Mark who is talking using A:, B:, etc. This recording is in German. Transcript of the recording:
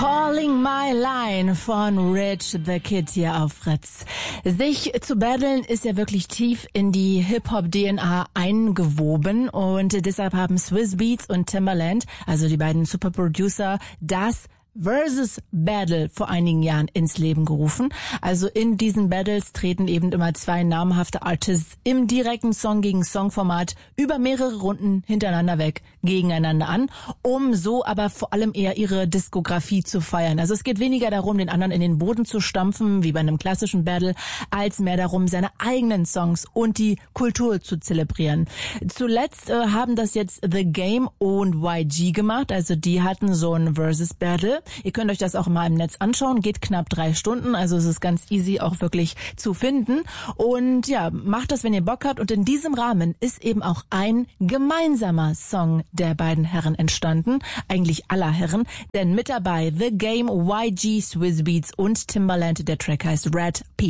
A: Calling My Line von Rich the Kid hier auf Fritz. Sich zu battlen ist ja wirklich tief in die Hip-Hop-DNA eingewoben und deshalb haben Swizz Beatz und Timbaland, also die beiden Superproducer, das Versus Battle vor einigen Jahren ins Leben gerufen. Also in diesen Battles treten eben immer zwei namhafte Artists im direkten Song-gegen-Song-Format über mehrere Runden hintereinander weg gegeneinander an, um so aber vor allem eher ihre Diskografie zu feiern. Also es geht weniger darum, den anderen in den Boden zu stampfen, wie bei einem klassischen Battle, als mehr darum, seine eigenen Songs und die Kultur zu zelebrieren. Zuletzt haben das jetzt The Game und YG gemacht, also die hatten so ein Versus Battle. Ihr könnt euch das auch mal im Netz anschauen, geht knapp 3 Stunden, also es ist ganz easy auch wirklich zu finden. Und ja, macht das, wenn ihr Bock habt. Und in diesem Rahmen ist eben auch ein gemeinsamer Song der beiden Herren entstanden, eigentlich aller Herren, denn mit dabei The Game, YG, Swizz Beatz und Timbaland, der Track heißt Red People.